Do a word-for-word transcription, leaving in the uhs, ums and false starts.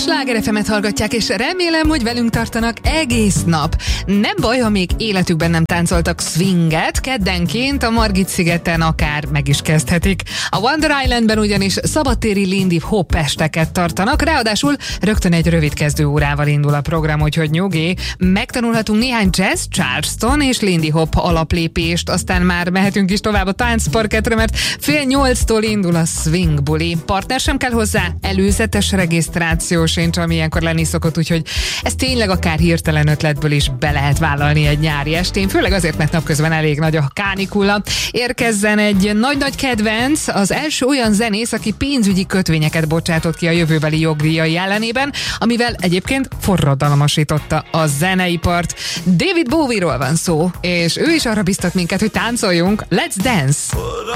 Sláger ef emet hallgatják, és remélem, hogy velünk tartanak egész nap. Nem baj, ha még életükben nem táncoltak swinget, keddenként a Margit-szigeten akár meg is kezdhetik. A Wonder Islandben ugyanis szabadtéri Lindy Hop esteket tartanak, ráadásul rögtön egy rövid kezdőórával indul a program, úgyhogy nyugi. Megtanulhatunk néhány jazz, charleston és Lindy Hop alaplépést, aztán már mehetünk is tovább a táncparketre, mert fél nyolctól indul a swing buli. Partner sem kell hozzá, előzetes regisztráció sincs, ami ilyenkor lenni szokott, úgyhogy ez tényleg akár hirtelen ötletből is be lehet vállalni egy nyári estén, főleg azért, mert napközben elég nagy a kánikula. Érkezzen egy nagy-nagy kedvenc, az első olyan zenész, aki pénzügyi kötvényeket bocsátott ki a jövőbeli jogdíjai ellenében, amivel egyébként forradalmasította a zeneipart. David Bowie-ról van szó, és ő is arra biztat minket, hogy táncoljunk. Let's dance!